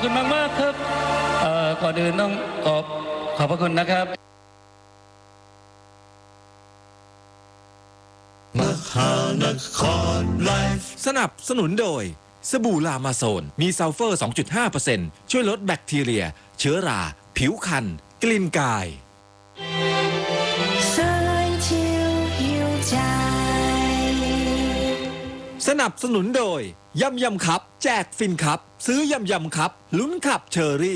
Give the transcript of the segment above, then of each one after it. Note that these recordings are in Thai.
คุณมากๆครับก่อนอื่นต้องขอบพระคุณนะครับมหานครไลฟ์สนับสนุนโดยสบู่ลามาโซนมีซัลเฟอร์ 2.5% ช่วยลดแบคทีเรียเชื้อราผิวคันกลิ่นกายสนับสนุนโดยยำครับแจกฟินครับซื้อยำครับลุ้นขับเชอรี่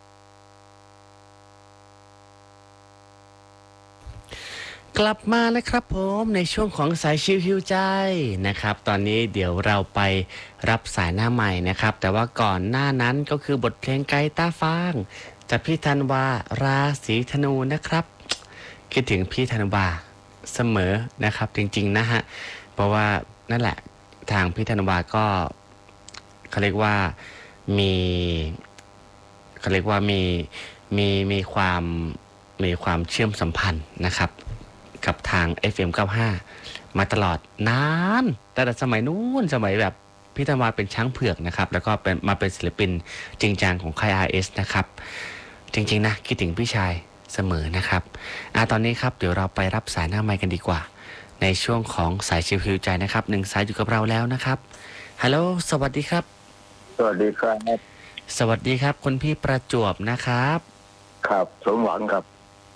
กลับมาแล้วครับผมในช่วงของสายชิลฮิวใจนะครับตอนนี้เดี๋ยวเราไปรับสายหน้าใหม่นะครับแต่ว่าก่อนหน้านั้นก็คือบทเพลงไกลตาฟางจากพี่ธันวาราศีธนูนะครับคิดถึงพี่ธันวาเสมอนะครับจริงๆนะฮะเพราะว่านั่นแหละทางพี่ธันวาก็เขาเรียกว่ามีความเชื่อมสัมพันธ์นะครับกับทาง FM95 มาตลอดนานแต่สมัยนู้นสมัยแบบพี่ธันวาเป็นช้างเผือกนะครับแล้วก็เป็นศิลปินจริงจังของค่าย RS นะครับจริงๆนะคิดถึงพี่ชายเสมอนะครับตอนนี้ครับเดี๋ยวเราไปรับสายหน้าไมค์กันดีกว่าในช่วงของสายชิลฮิวใจนะครับ1สายอยู่กับเราแล้วนะครับฮัลโหลสวัสดีครับสวัสดีครับสวัสดีครับคุณพี่ประจวบนะครับครับสมหวังครับ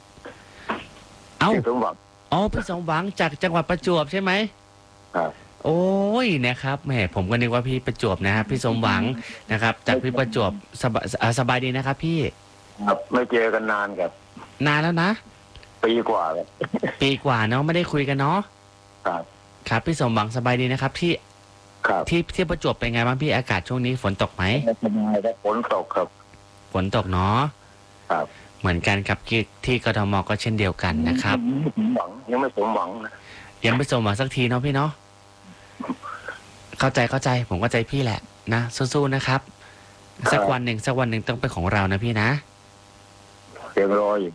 สมหวังพี่สมหวังจากจังหวัดประจวบใช่ไหมครับโอ้ยนะครับแหมผมก็นึกว่าพี่ประจวบนะครับพี่สมหวังนะครับจากพี่ประจวบสบายดีนะครับพี่ครับไม่เจอกันนานครับนานแล้วนะปีกว่าแล้วปีกว่าเนาะไม่ได้คุยกันเนาะครับครับพี่สมหวังสบายดีนะครับที่ครับที่ประจวบเป็นไงบ้างพี่อากาศช่วงนี้ฝนตกไหมสบายแล้วฝนตกครับฝนตกเนาะครับเหมือนกันครับที่กทมก็เช่นเดียวกันนะครับยังไม่สมหวังนะยังไม่สมหวังสักทีเนาะพี่เนาะเข้าใจผมเข้าใจพี่แหละนะสู้ๆนะครับสักวันหนึ่งต้องเป็นของเรานะพี่นะเพียงรออยู่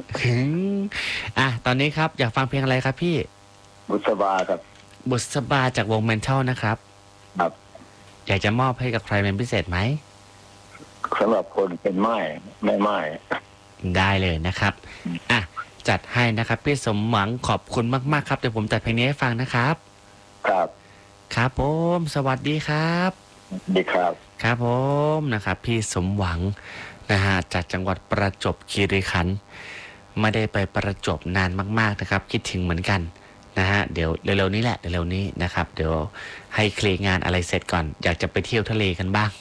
ตอนนี้ครับอยากฟังเพลงอะไรครับพี่บุษบาครับบุษบาจากวงเมนทัลนะครับครับอยากจะมอบให้กับใครเป็นพิเศษไหมสำหรับคนเป็นไม้ได้เลยนะครับจัดให้นะครับพี่สมหวังขอบคุณมากๆครับเดี๋ยวผมจัดเพลงนี้ให้ฟังนะครับครับผมสวัสดีครับดีครับครับผมนะครับพี่สมหวังนะฮะจากจังหวัดประจวบคีรีขันธ์ไม่ได้ไปประจวบนานมากๆนะครับคิดถึงเหมือนกันนะฮะเดี๋ยวเร็วๆนี้แหละเร็วๆนี้นะครับเดี๋ยวให้เคลียร์งานอะไรเสร็จก่อนอยากจะไปเที่ยวทะเลกันบ้าง